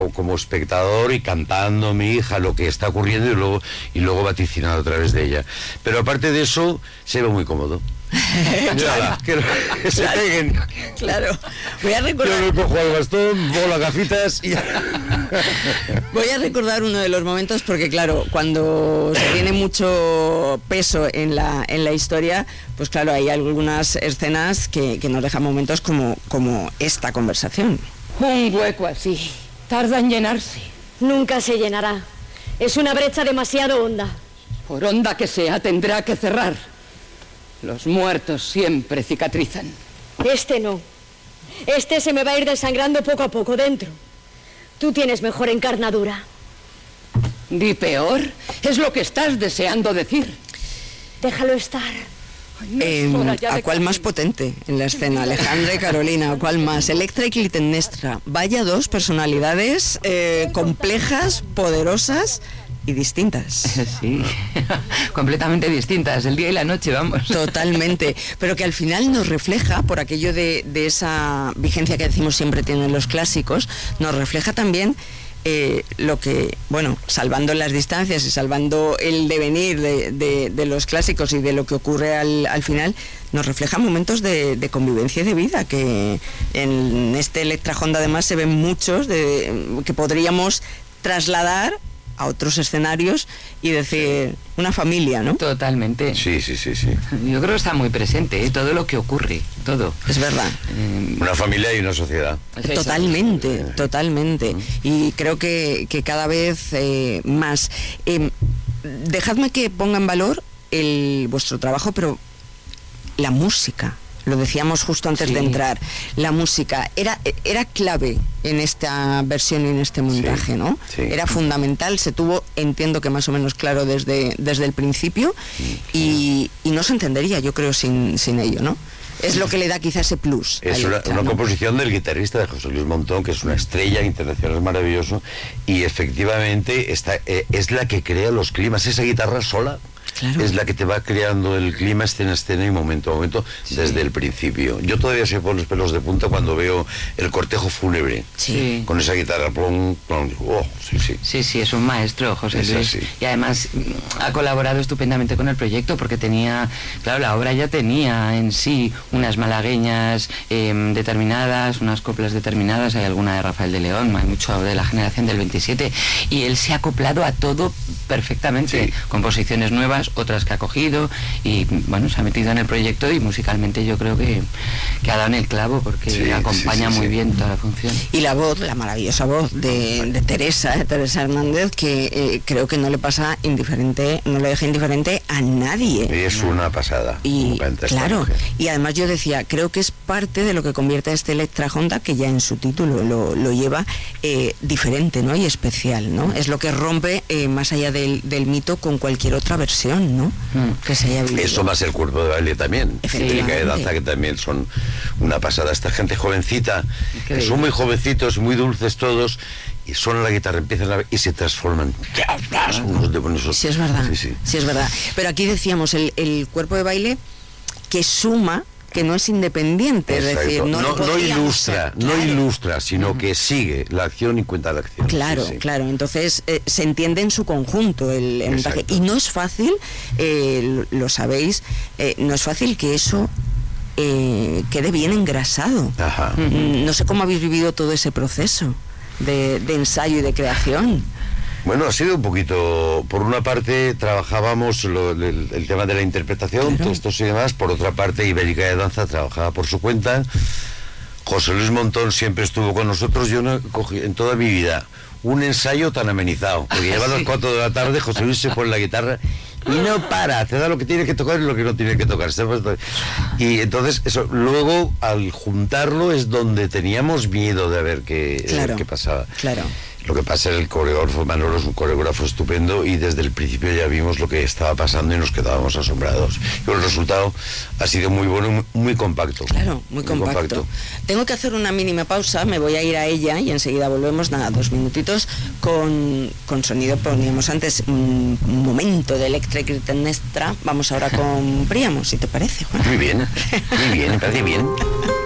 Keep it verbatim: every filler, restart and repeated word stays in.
como espectador y cantando mi hija lo que está ocurriendo y luego y luego vaticinando a través de ella. Pero aparte de eso, se ve muy cómodo. Claro. Que, que se Claro. peguen. Claro. Voy a recordar... Yo me cojo el bastón, bola gafitas y... Voy a recordar uno de los momentos porque, claro, cuando se tiene mucho peso en la, en la historia, pues claro, hay algunas escenas que, que nos dejan momentos como, como esta conversación. Un hueco así tarda en llenarse. Nunca se llenará. Es una brecha demasiado honda. Por honda que sea, tendrá que cerrar. Los muertos siempre cicatrizan. Este no. Este se me va a ir desangrando poco a poco dentro. Tú tienes mejor encarnadura. Di peor. Es lo que estás deseando decir. Déjalo estar. No es Eh, hora ya ¿A de cuál más potente en la escena? Alejandra y Carolina, ¿a cuál más? Electra y Clitemnestra. Vaya dos personalidades eh, complejas, poderosas y distintas. Sí, completamente distintas, el día y la noche, vamos. Totalmente, pero que al final nos refleja, por aquello de, de esa vigencia que decimos siempre tienen los clásicos, nos refleja también eh, lo que, bueno, salvando las distancias y salvando el devenir de, de, de los clásicos y de lo que ocurre al, al final, nos refleja momentos de, de convivencia y de vida, que en este Electra Honda además se ven muchos de, que podríamos trasladar a otros escenarios y decir, una familia, ¿no? Totalmente. Sí, sí, sí, sí. Yo creo que está muy presente, ¿eh? Todo lo que ocurre, todo. Es verdad. Eh, Una familia y una sociedad. es eso. Totalmente, totalmente. Y creo que, que cada vez eh, más. Eh, dejadme que ponga en valor el vuestro trabajo, pero la música. Lo decíamos justo antes Sí. de entrar. La música era, era clave en esta versión y en este montaje, Sí, ¿no? sí. Era fundamental, se tuvo, entiendo que más o menos claro desde, desde el principio, y, y no se entendería, yo creo, sin, sin ello, ¿no? Es lo que le da quizá ese plus. a Es una, Electra, una ¿no? composición del guitarrista de José Luis Montón, que es una estrella internacional, es maravilloso, y efectivamente está, eh, es la que crea los climas. Esa guitarra sola Claro. es la que te va creando el clima escena a escena y momento a momento desde el principio. Yo todavía se ponen los pelos de punta cuando veo el cortejo fúnebre Sí. con esa guitarra. Plum, plum, oh, sí, sí. Sí, sí, es un maestro, José Es Luis. así. Y además mm, ha colaborado estupendamente con el proyecto porque tenía, claro, la obra ya tenía en sí unas malagueñas eh, determinadas, unas coplas determinadas, hay alguna de Rafael de León, hay mucho de la generación del veintisiete, y él se ha acoplado a todo perfectamente. Sí. Composiciones nuevas, otras que ha cogido, y bueno, se ha metido en el proyecto y musicalmente yo creo que, que ha dado en el clavo porque Sí, acompaña sí, sí, muy sí. bien toda la función. Y la voz, la maravillosa voz de, de Teresa, eh, Teresa Hernández, que eh, creo que no le pasa indiferente, no le deja indiferente a nadie. Es una pasada. Y como canta esta claro, mujer. y además yo decía, creo que es parte de lo que convierte a este Electra Honda, que ya en su título lo, lo lleva, eh, diferente, ¿no? Y especial, ¿no? Es lo que rompe eh, más allá del, del mito con cualquier otra versión, ¿no? Mm. Que se haya vivido. Eso más el cuerpo de baile también. Efectivamente. Lírica de danza, que también son una pasada. Esta gente jovencita, que Increíble. son muy jovencitos, muy dulces todos, y suena la guitarra, empiezan a, y se transforman. Son unos demonios. Sí, es verdad. Sí, sí. Sí, es verdad. Pero aquí decíamos, el, el cuerpo de baile que suma, que no es independiente, es Exacto. decir, no, no, lo no podríamos ilustra, ser, no claro. ilustra, sino que sigue la acción y cuenta la acción. Claro, Sí, sí. claro. Entonces eh, se entiende en su conjunto el, el montaje. Exacto. Y no es fácil, eh, lo, lo sabéis, eh, no es fácil que eso eh, quede bien engrasado. Ajá. Mm, No sé cómo habéis vivido todo ese proceso de, de ensayo y de creación. Bueno, ha sido un poquito, por una parte trabajábamos lo- el, el tema de la interpretación, Claro. textos y demás, por otra parte Ibérica de Danza trabajaba por su cuenta. José Luis Montón siempre estuvo con nosotros. Yo no cogí en toda mi vida un ensayo tan amenizado, porque lleva a las cuatro de la tarde, José Luis se pone la guitarra y no para, te da lo que tiene que tocar y lo que no tiene que tocar. Y entonces eso, luego al juntarlo es donde teníamos miedo de ver qué, de ver Claro. qué pasaba. Claro. Lo que pasa es que el coreógrafo Manolo es un coreógrafo estupendo y desde el principio ya vimos lo que estaba pasando y nos quedábamos asombrados. Y el resultado ha sido muy bueno y muy, muy compacto. Claro, muy compacto. Tengo que hacer una mínima pausa, me voy a ir a ella y enseguida volvemos, nada, dos minutitos, con, con sonido. Poníamos antes un, un momento de Electra y Clitemnestra. Vamos ahora con Príamo, si te parece, Juan. Muy bien, muy bien, me parece bien.